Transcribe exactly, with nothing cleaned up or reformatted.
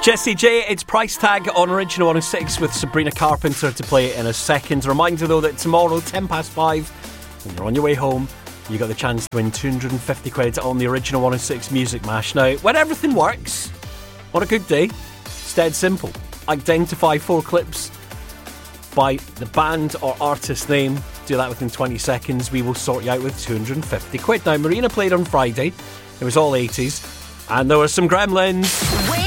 Jessie J, it's Price Tag on Original one oh six with Sabrina Carpenter to play it in a second. Reminder though that tomorrow, ten past five, when you're on your way home, you got the chance to win two hundred fifty quid on the Original one oh six Music Mash. Now, when everything works, on a good day, it's dead simple. Identify four clips by the band or artist name. Do that within twenty seconds. We will sort you out with two hundred fifty quid. Now, Marina played on Friday. It was all eighties. And there were some gremlins.